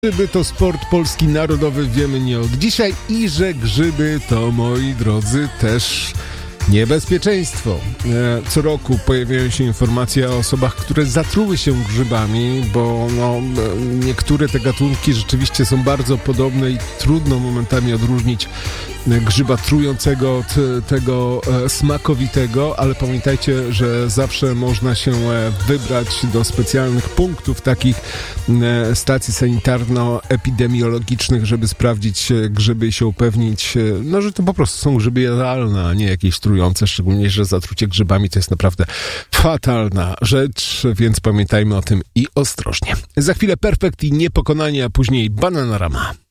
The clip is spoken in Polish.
Grzyby to sport polski narodowy, wiemy nie od dzisiaj i że grzyby to, moi drodzy, też niebezpieczeństwo. Co roku pojawiają się informacje o osobach, które zatruły się grzybami, bo niektóre te gatunki rzeczywiście są bardzo podobne i trudno momentami odróżnić grzyba trującego od tego smakowitego, ale pamiętajcie, że zawsze można się wybrać do specjalnych punktów, takich stacji sanitarno-epidemiologicznych, żeby sprawdzić grzyby i się upewnić, że to po prostu są grzyby jadalne, a nie jakieś trujące, szczególnie, że zatrucie grzybami to jest naprawdę fatalna rzecz, więc pamiętajmy o tym i ostrożnie. Za chwilę Perfekt i Niepokonani, a później Bananarama.